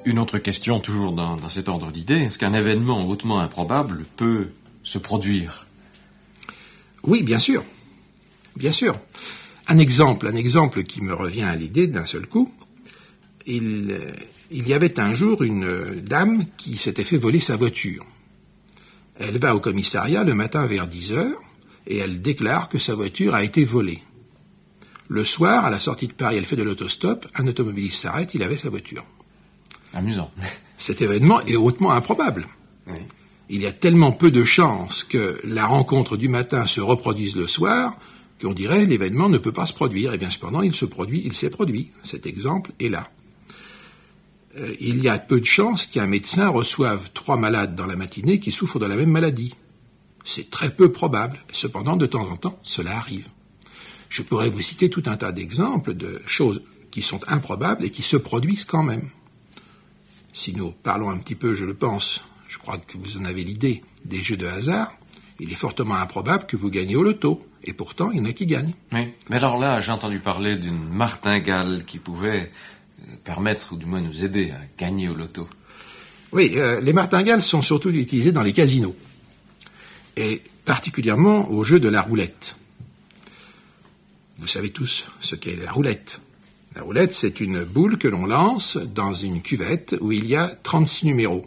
Une autre question, toujours dans cet ordre d'idées. Est-ce qu'un événement hautement improbable peut se produire? Oui, bien sûr. Bien sûr. Un exemple qui me revient à l'idée d'un seul coup. Il y avait un jour une dame qui s'était fait voler sa voiture. Elle va au commissariat le matin vers 10 heures et elle déclare que sa voiture a été volée. Le soir, à la sortie de Paris, elle fait de l'autostop, un automobiliste s'arrête, il avait sa voiture. Amusant. Cet événement est hautement improbable. Oui. Il y a tellement peu de chances que la rencontre du matin se reproduise le soir qu'on dirait l'événement ne peut pas se produire. Et bien cependant, il s'est produit. Cet exemple est là. Il y a peu de chances qu'un médecin reçoive 3 malades dans la matinée qui souffrent de la même maladie. C'est très peu probable. Cependant, de temps en temps, cela arrive. Je pourrais vous citer tout un tas d'exemples de choses qui sont improbables et qui se produisent quand même. Si nous parlons un petit peu, je le pense, je crois que vous en avez l'idée, des jeux de hasard, il est fortement improbable que vous gagnez au loto. Et pourtant, il y en a qui gagnent. Oui. Mais alors là, j'ai entendu parler d'une martingale qui pouvait permettre, ou du moins nous aider à gagner au loto. Oui, les martingales sont surtout utilisées dans les casinos. Et particulièrement au jeu de la roulette. Vous savez tous ce qu'est la roulette. La roulette, c'est une boule que l'on lance dans une cuvette où il y a 36 numéros.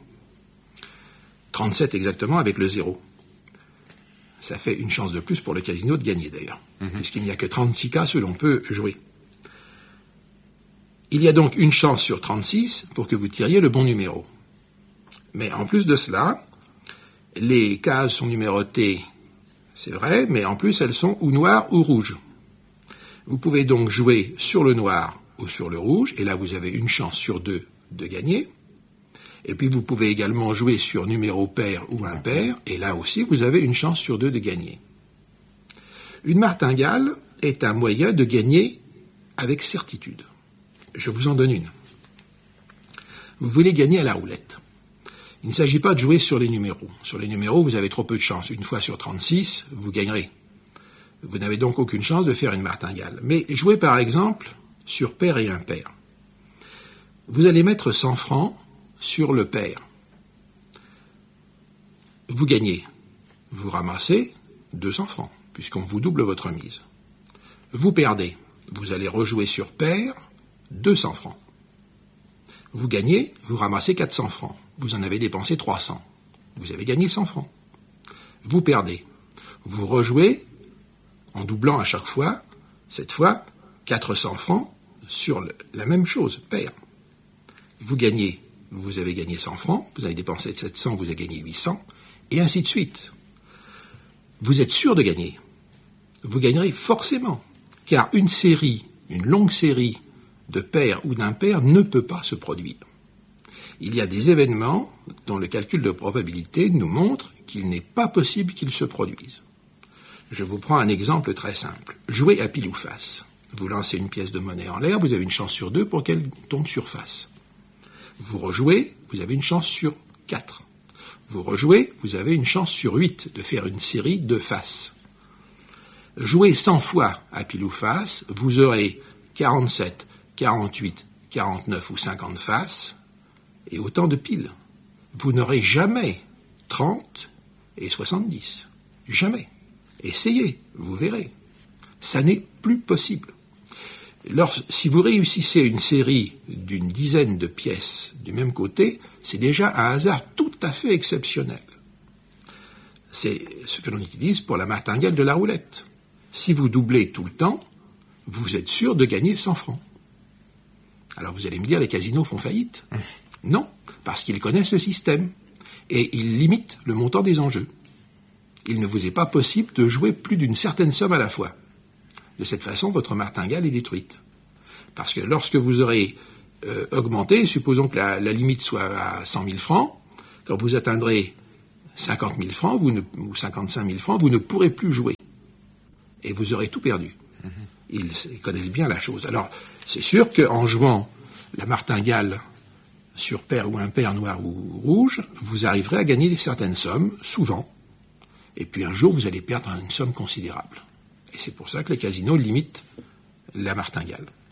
37 exactement avec le 0. Ça fait une chance de plus pour le casino de gagner d'ailleurs, puisqu'il n'y a que 36 cases où l'on peut jouer. Il y a donc une chance sur 36 pour que vous tiriez le bon numéro. Mais en plus de cela, les cases sont numérotées, c'est vrai, mais en plus elles sont ou noires ou rouges. Vous pouvez donc jouer sur le noir ou sur le rouge, et là vous avez une chance sur 2 de gagner. Et puis vous pouvez également jouer sur numéro pair ou impair, et là aussi vous avez une chance sur 2 de gagner. Une martingale est un moyen de gagner avec certitude. Je vous en donne une. Vous voulez gagner à la roulette. Il ne s'agit pas de jouer sur les numéros. Sur les numéros, vous avez trop peu de chance. Une fois sur 36, vous gagnerez. Vous n'avez donc aucune chance de faire une martingale. Mais jouez par exemple sur pair et impair. Vous allez mettre 100 francs sur le pair. Vous gagnez. Vous ramassez 200 francs, puisqu'on vous double votre mise. Vous perdez. Vous allez rejouer sur pair, 200 francs. Vous gagnez, vous ramassez 400 francs. Vous en avez dépensé 300. Vous avez gagné 100 francs. Vous perdez. Vous rejouez en doublant à chaque fois, cette fois, 400 francs sur la même chose, pair. Vous gagnez, vous avez gagné 100 francs, vous avez dépensé 700, vous avez gagné 800, et ainsi de suite. Vous êtes sûr de gagner. Vous gagnerez forcément, car une longue série de pairs ou d'impairs ne peut pas se produire. Il y a des événements dont le calcul de probabilité nous montre qu'il n'est pas possible qu'ils se produisent. Je vous prends un exemple très simple. Jouez à pile ou face. Vous lancez une pièce de monnaie en l'air, vous avez une chance sur 2 pour qu'elle tombe sur face. Vous rejouez, vous avez une chance sur 4. Vous rejouez, vous avez une chance sur 8 de faire une série de faces. Jouez 100 fois à pile ou face, vous aurez 47, 48, 49 ou 50 faces et autant de piles. Vous n'aurez jamais 30 et 70. Jamais. Essayez, vous verrez. Ça n'est plus possible. Si vous réussissez une série d'une dizaine de pièces du même côté, c'est déjà un hasard tout à fait exceptionnel. C'est ce que l'on utilise pour la martingale de la roulette. Si vous doublez tout le temps, vous êtes sûr de gagner 100 francs. Alors vous allez me dire, les casinos font faillite. Non, parce qu'ils connaissent le système et ils limitent le montant des enjeux. Il ne vous est pas possible de jouer plus d'une certaine somme à la fois. De cette façon, votre martingale est détruite. Parce que lorsque vous aurez augmenté, supposons que la limite soit à 100 000 francs, quand vous atteindrez 50 000 francs ou 55 000 francs, vous ne pourrez plus jouer. Et vous aurez tout perdu. Ils connaissent bien la chose. Alors, c'est sûr qu'en jouant la martingale sur pair ou impair, noir ou rouge, vous arriverez à gagner certaines sommes, souvent. Et puis un jour, vous allez perdre une somme considérable. Et c'est pour ça que les casinos limitent la martingale.